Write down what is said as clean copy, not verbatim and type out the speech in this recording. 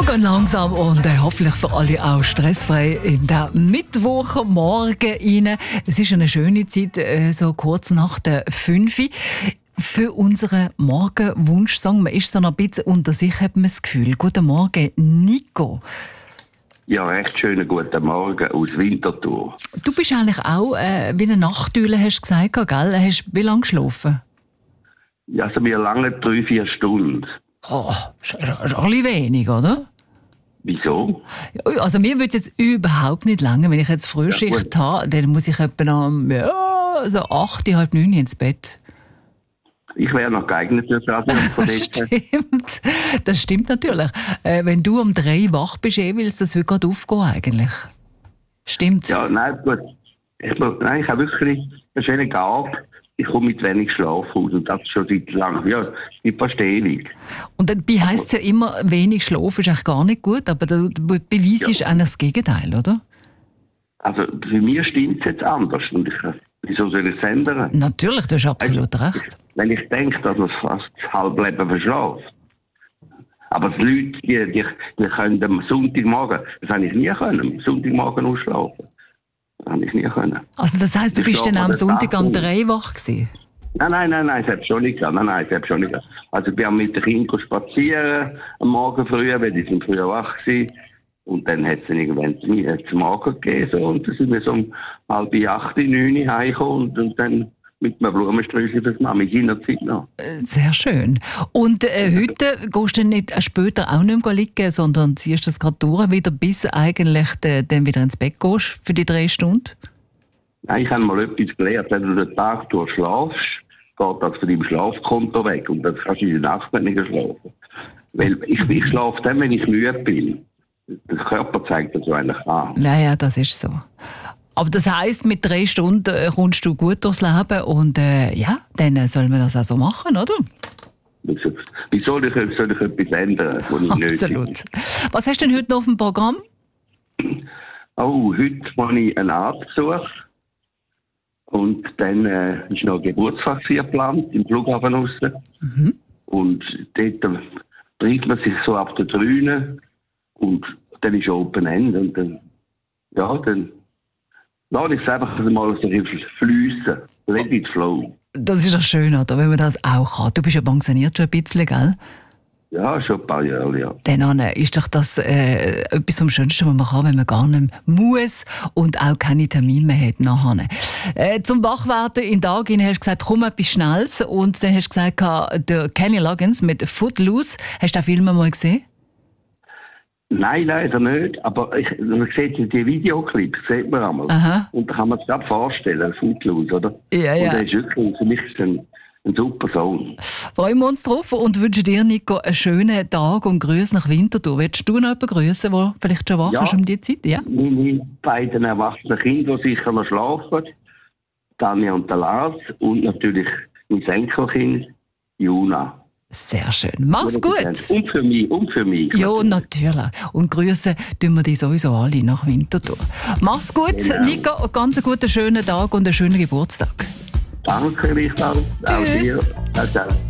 gehen langsam und hoffentlich für alle auch stressfrei in den Mittwochmorgen rein. Es ist eine schöne Zeit, so kurz nach der 5 Uhr. Für unseren Morgenwunschsong. Man ist so noch ein bisschen unter sich, hat man das Gefühl. Guten Morgen, Nico. Ja, recht schönen guten Morgen aus Winterthur. Du bist eigentlich auch wie eine Nachteule, hast du gesagt, gell? Hast du wie lange geschlafen? Ja, also wir lange 3-4 Stunden. Oh, ist ein bisschen wenig, oder? Wieso? Also mir würde es jetzt überhaupt nicht lange. Wenn ich jetzt Frühschicht habe, dann muss ich etwa so 8, halb 9 ins Bett. Ich wäre noch geeignet für das. Das stimmt natürlich. Wenn du um 3 wach bist, das wird gerade aufgehen eigentlich. Stimmt. Ja, nein, gut. Ich habe wirklich eine schöne Gabe. Ich komme mit wenig Schlaf aus und das schon seit langem. Ja, ich verstehe ewig. Und dabei heisst es ja immer, wenig Schlaf ist eigentlich gar nicht gut, aber der Beweis ist eigentlich das Gegenteil, oder? Also für mich stimmt es jetzt anders. Und wieso soll ich es ändern? Natürlich, du hast absolut recht. Wenn ich denke, dass man fast das Halbleben verschlaft. Aber die Leute, die können am Sonntagmorgen, das habe ich nie können, am Sonntagmorgen ausschlafen. Das habe ich nie können. Also das heisst, du bist dann am Sonntag um 3 wach gewesen? Nein, das habe ich schon nicht gesagt. Also wir haben mit den Kindern spazieren am Morgen früh, weil die sind früher wach gewesen. Und dann hat es dann irgendwann zum Morgen gegeben. So. Und dann sind wir so um 7:30, 9 heimgekommen und dann mit einem Blumensträußchen für das Mami in der Zeit noch. Sehr schön. Und heute gehst du nicht später auch nicht mehr liegen, sondern ziehst das gerade durch, wieder, bis eigentlich dann wieder ins Bett gehst für die 3 Stunden? Nein, ich habe mal etwas gelernt. Wenn du den Tag durch schlafst, geht das von deinem Schlafkonto weg. Und dann kannst du in der Nacht nicht schlafen. Weil ich schlafe dann, wenn ich müde bin. Der Körper zeigt das so eigentlich an. Naja, das ist so. Aber das heisst, mit 3 Stunden kommst du gut durchs Leben und dann soll man das auch so machen, oder? Wie soll ich etwas ändern, was ich Absolut. Nötig? Was hast du denn heute noch auf dem Programm? Oh, heute habe ich einen Arzt besucht. Und dann ist noch ein Geburtstagsfeier geplant im Flughafen raus. Mhm. Und dort trifft man sich so ab der 3. Und dann ist Open End. Und dann lasse ich es einfach mal so fliessen. Let it flow. Das ist doch schön, oder? Wenn man das auch kann. Du bist ja pensioniert schon ein bisschen, gell? Ja, schon ein paar Jahre, ja. Dann ist doch das etwas am Schönsten, was man kann, wenn man gar nicht muss und auch keine Termine mehr hat nachher. Zum Wachwerden in den Tag hinein hast du gesagt, komm etwas Schnelles. Und dann hast du gesagt, der Kenny Loggins mit Footloose. Hast du den Film mal gesehen? Nein, leider nicht. Aber man sieht die Videoclips, sieht man einmal. Aha. Und da kann man sich das vorstellen, Footloose, oder? Ja. Und der ist wirklich, für mich ist ein super Song. Freuen wir uns drauf und wünschen dir, Nico, einen schönen Tag und Grüße nach Winterthur. Willst du noch jemanden grüßen, der vielleicht schon wach ist um die Zeit? Ja. Meine beiden erwachsenen Kinder, die sicher noch schlafen, Tanja und der Lars, und natürlich mein Enkelkind, Juna. Sehr schön. Mach's gut. Und für mich. Ja, natürlich. Und grüßen tun wir die sowieso alle nach Winterthur. Mach's gut, Genau. Nico. Einen ganz guten, schönen Tag und einen schönen Geburtstag. Danke, Richard. Auch dir. Ciao, ciao.